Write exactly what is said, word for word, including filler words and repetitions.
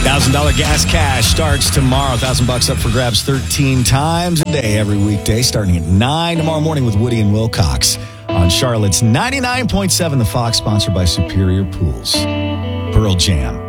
one thousand dollars gas cash starts tomorrow. one thousand bucks up for grabs thirteen times a day every weekday, starting at nine tomorrow morning with Woody and Wilcox on Charlotte's ninety-nine point seven The Fox, sponsored by Superior Pools. Pearl Jam.